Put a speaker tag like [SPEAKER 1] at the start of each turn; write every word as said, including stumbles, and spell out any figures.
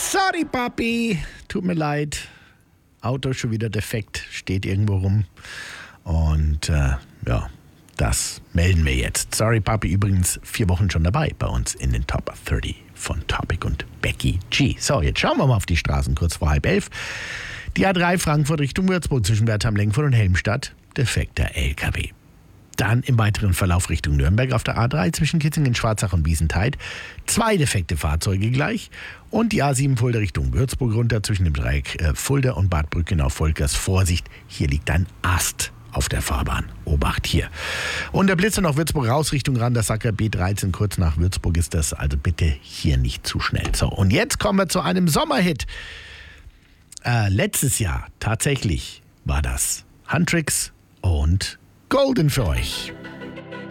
[SPEAKER 1] Sorry, Papi. Tut mir leid. Auto schon wieder defekt, steht irgendwo rum. Und äh, ja, das melden wir jetzt. Sorry, Papi, übrigens vier Wochen schon dabei bei uns in den Top dreißig von Topic und Becky G. So, jetzt schauen wir mal auf die Straßen kurz vor halb elf. Die A drei Frankfurt Richtung Würzburg zwischen Wertheim-Lenkfurt und Helmstadt, defekter L K W. Dann im weiteren Verlauf Richtung Nürnberg auf der A drei zwischen Kitzingen, Schwarzach und Wiesentheid. Zwei defekte Fahrzeuge gleich. Und die A sieben Fulda Richtung Würzburg runter zwischen dem Dreieck äh, Fulda und Bad Brückenau-Volkers. Vorsicht, hier liegt ein Ast auf der Fahrbahn. Obacht hier. Und der Blitzer nach Würzburg raus Richtung Randersacker B dreizehn. Kurz nach Würzburg ist das. Also bitte hier nicht zu schnell. So, und jetzt kommen wir zu einem Sommerhit. Äh, letztes Jahr tatsächlich war das Huntrix und Golden für euch.